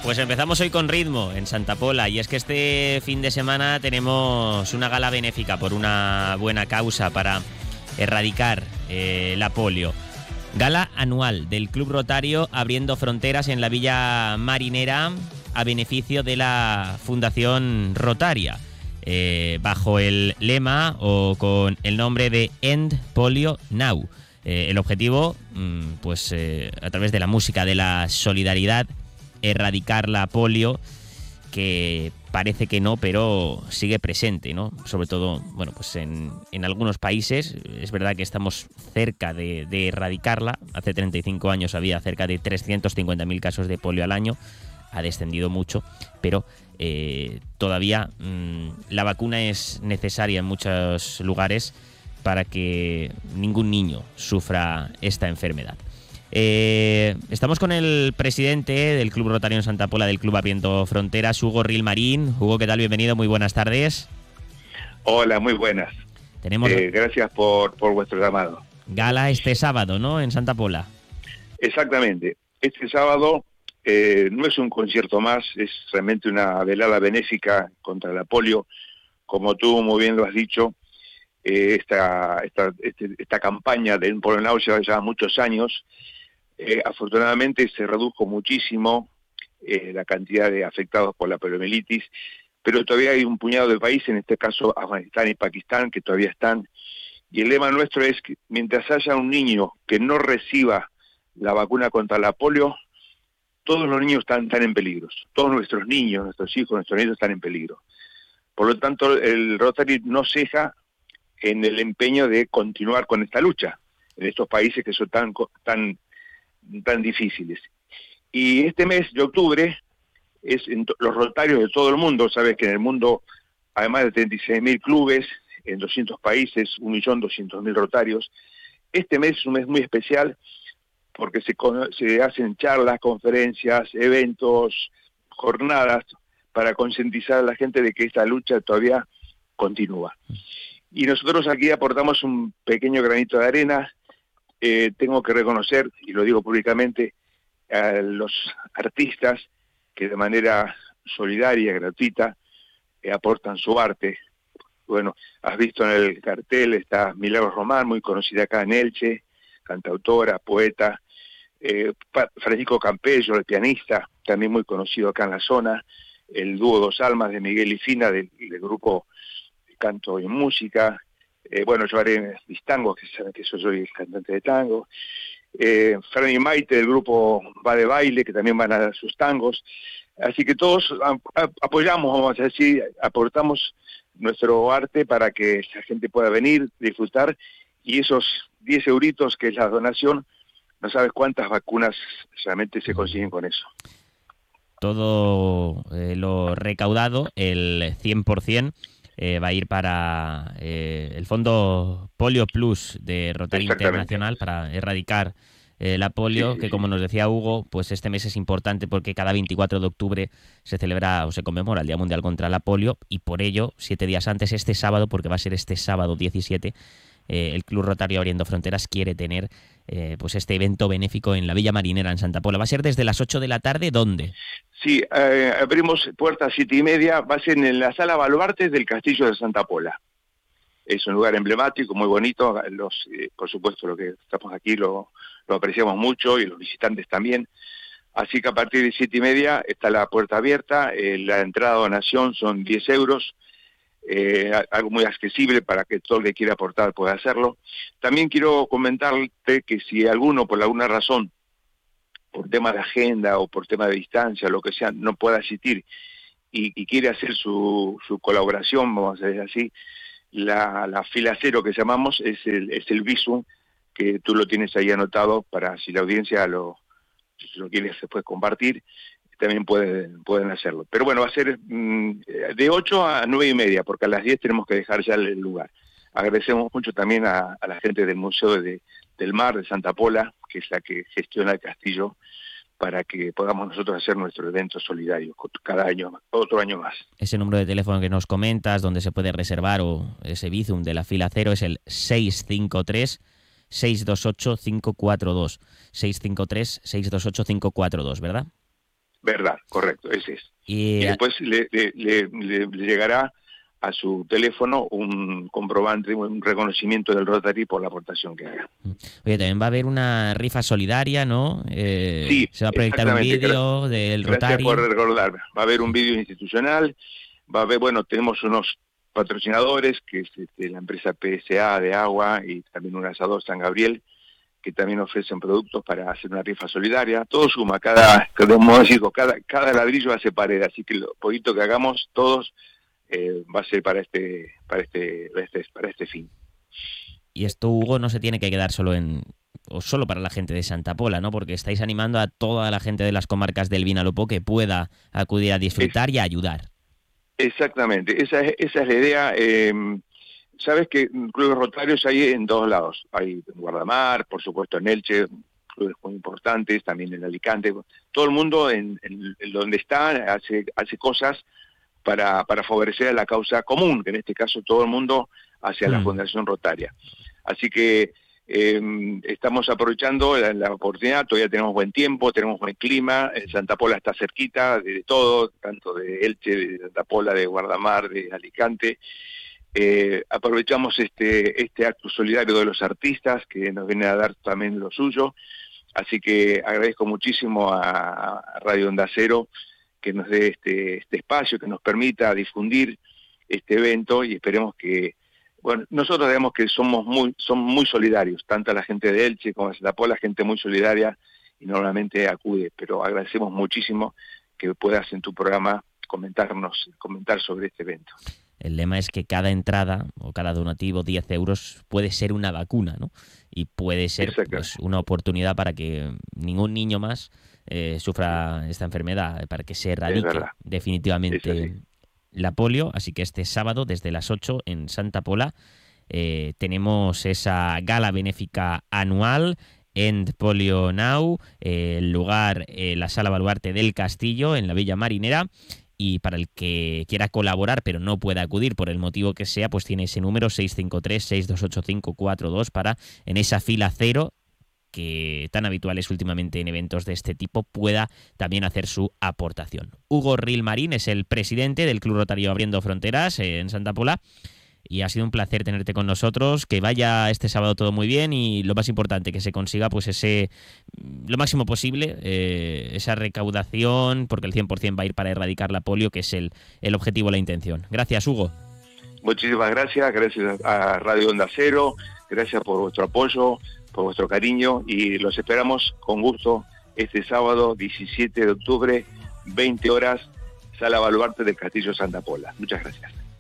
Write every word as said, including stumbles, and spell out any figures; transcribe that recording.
Pues empezamos hoy con ritmo en Santa Pola, y es que este fin de semana tenemos una gala benéfica por una buena causa para erradicar eh, la polio. Gala anual del Club Rotario Abriendo Fronteras en la Villa Marinera a beneficio de la Fundación Rotaria, eh, bajo el lema o con el nombre de End Polio Now. Eh, el objetivo, pues eh, a través de la música, de la solidaridad, erradicar la polio, que parece que no, pero sigue presente, ¿no? Sobre todo, bueno, pues en, en algunos países es verdad que estamos cerca de, de erradicarla. Hace treinta y cinco años había cerca de trescientos cincuenta mil casos de polio al año. Ha descendido mucho, pero eh, todavía mmm, la vacuna es necesaria en muchos lugares para que ningún niño sufra esta enfermedad. Eh, estamos con el presidente del Club Rotario en Santa Pola, del Club Abriendo Fronteras, Hugo Rilmarín. Hugo, ¿qué tal? Bienvenido, muy buenas tardes. Hola, muy buenas. Tenemos eh, gracias por, por vuestro llamado. Gala este sábado, ¿no?, en Santa Pola. Exactamente. Este sábado eh, no es un concierto más, es realmente una velada benéfica contra la polio. Como tú muy bien lo has dicho, eh, esta, esta, este, esta campaña del Polio Now lleva ya muchos años. Eh, afortunadamente se redujo muchísimo eh, la cantidad de afectados por la poliomielitis, pero todavía hay un puñado de países, en este caso Afganistán y Pakistán, que todavía están. Y el lema nuestro es que mientras haya un niño que no reciba la vacuna contra la polio, todos los niños están, están en peligro. Todos nuestros niños, nuestros hijos, nuestros nietos están en peligro. Por lo tanto, el Rotary no ceja en el empeño de continuar con esta lucha en estos países que son tan, tan, tan difíciles. Y este mes de octubre es en los Rotarios de todo el mundo. Sabes que en el mundo hay más de treinta y seis mil clubes, en doscientos países, un millón doscientos mil Rotarios. Este mes es un mes muy especial porque se, se hacen charlas, conferencias, eventos, jornadas para concientizar a la gente de que esta lucha todavía continúa. Y nosotros aquí aportamos un pequeño granito de arena. Eh, tengo que reconocer, y lo digo públicamente, a los artistas que de manera solidaria, gratuita, eh, aportan su arte. Bueno, has visto en el cartel, está Milagros Román, muy conocida acá en Elche, cantautora, poeta, eh, Francisco Campello, el pianista, también muy conocido acá en la zona, el dúo Dos Almas de Miguel y Fina, del, del grupo Canto y Música. Eh, bueno, yo haré mis tangos, que saben que yo soy el cantante de tango. Eh, Fran y Maite del grupo Va de Baile, que también van a dar sus tangos. Así que todos a, a, apoyamos, vamos a decir, aportamos nuestro arte para que la gente pueda venir, disfrutar, y esos diez euritos que es la donación, no sabes cuántas vacunas realmente se consiguen con eso. Todo eh, lo recaudado, el cien por ciento, Eh, va a ir para eh, el Fondo Polio Plus de Rotary Internacional para erradicar eh, la polio, sí, sí, que como nos decía Hugo, pues este mes es importante porque cada veinticuatro de octubre se celebra o se conmemora el Día Mundial contra la Polio, y por ello, siete días antes, este sábado, porque va a ser este sábado diecisiete, eh, el Club Rotario Abriendo Fronteras quiere tener eh, pues este evento benéfico en la Villa Marinera, en Santa Pola. ¿Va a ser desde las ocho de la tarde? ¿Dónde? Sí, eh, abrimos puertas siete y media, va a ser en la sala Baluartes del Castillo de Santa Pola. Es un lugar emblemático, muy bonito. Los, eh, por supuesto, lo que estamos aquí lo, lo apreciamos mucho, y los visitantes también. Así que a partir de siete y media está la puerta abierta. Eh, la entrada a donación son diez euros. Eh, algo muy accesible para que todo el que quiera aportar pueda hacerlo. También quiero comentarte que si alguno, por alguna razón, por tema de agenda o por tema de distancia, lo que sea, no pueda asistir y, y quiere hacer su, su colaboración, vamos a decir así, la, la fila cero que llamamos es el, es el Visum, que tú lo tienes ahí anotado para si la audiencia lo, si lo quiere después compartir, también pueden, pueden hacerlo. Pero bueno, va a ser mmm, de ocho a nueve y media, porque a las diez tenemos que dejar ya el lugar. Agradecemos mucho también a, a la gente del Museo de, del Mar de Santa Pola, que es la que gestiona el castillo, para que podamos nosotros hacer nuestro evento solidario cada año, otro año más. Ese número de teléfono que nos comentas, donde se puede reservar, o ese Bizum de la fila cero, es el seis cinco tres, seis dos ocho, cinco cuatro dos. seis cinco tres, seis dos ocho, cinco cuatro dos, ¿verdad? Verdad, correcto, ese es. Y, y después le, le, le, le llegará a su teléfono un comprobante, un reconocimiento del Rotary por la aportación que haga. Oye, también va a haber una rifa solidaria, ¿no? Eh, sí, se va a proyectar un vídeo del Rotary. Gracias por recordar. Va a haber un vídeo institucional, va a haber, bueno, tenemos unos patrocinadores, que es este, la empresa P S A de agua y también un asador San Gabriel, que también ofrecen productos para hacer una rifa solidaria. Todo suma, cada, como decimos, cada, cada ladrillo hace pared, así que lo poquito que hagamos todos eh, va a ser para este, para este, para este, para este fin. Y esto, Hugo, no se tiene que quedar solo en o solo para la gente de Santa Pola, ¿no? Porque estáis animando a toda la gente de las comarcas del Vinalopó que pueda acudir a disfrutar es, y a ayudar. Exactamente, esa es, esa es la idea. Eh, Sabes que clubes rotarios hay en todos lados. Hay en Guardamar, por supuesto en Elche, clubes muy importantes, también en Alicante. Todo el mundo en, en, en donde está hace, hace cosas para, para favorecer a la causa común, que en este caso todo el mundo hacia mm. la Fundación Rotaria. Así que eh, estamos aprovechando la, la oportunidad, todavía tenemos buen tiempo, tenemos buen clima, en Santa Pola está cerquita de, de todo, tanto de Elche, de Santa Pola, de Guardamar, de Alicante. Eh, aprovechamos este este acto solidario de los artistas que nos vienen a dar también lo suyo, así que agradezco muchísimo a, a Radio Onda Cero que nos dé este, este espacio, que nos permita difundir este evento y esperemos que, bueno, nosotros digamos que somos muy somos muy solidarios, tanto la gente de Elche como de Santa Pola, gente muy solidaria y normalmente acude, pero agradecemos muchísimo que puedas en tu programa comentarnos, comentar sobre este evento. El lema es que cada entrada o cada donativo, diez euros, puede ser una vacuna, ¿no? Y puede ser pues, una oportunidad para que ningún niño más eh, sufra esta enfermedad, para que se erradique definitivamente la polio. Así que este sábado, desde las ocho, en Santa Pola, eh, tenemos esa gala benéfica anual, End Polio Now, eh, el lugar, eh, la Sala Baluarte del Castillo, en la Villa Marinera. Y para el que quiera colaborar pero no pueda acudir por el motivo que sea, pues tiene ese número seis cinco tres, seis dos ocho cinco cuatro dos para en esa fila cero, que tan habitual es últimamente en eventos de este tipo, pueda también hacer su aportación. Hugo Rilmarín es el presidente del Club Rotario Abriendo Fronteras eh, en Santa Pola. Y ha sido un placer tenerte con nosotros, que vaya este sábado todo muy bien y lo más importante, que se consiga pues ese lo máximo posible, eh, esa recaudación, porque el cien por ciento va a ir para erradicar la polio, que es el, el objetivo, la intención. Gracias, Hugo. Muchísimas gracias, gracias a Radio Onda Cero, gracias por vuestro apoyo, por vuestro cariño y los esperamos con gusto este sábado diecisiete de octubre, veinte horas, Sala Baluarte del Castillo Santa Pola. Muchas gracias.